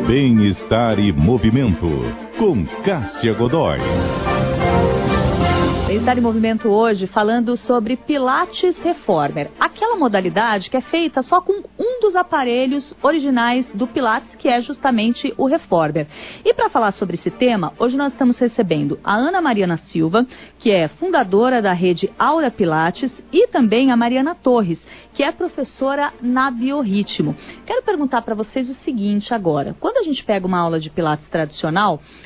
Bem-estar e movimento, com Cássia Godoy. Bem-estar em movimento hoje falando sobre Pilates Reformer. Aquela modalidade que é feita só com um dos aparelhos originais do Pilates, que é justamente o Reformer. E para falar sobre esse tema, hoje nós estamos recebendo a Ana Mariana Silva, que é fundadora da rede Aura Pilates, e também a Mariana Torres, que é professora na Biorritmo. Quero perguntar para vocês o seguinte agora. Quando a gente pega uma aula de Pilates tradicional,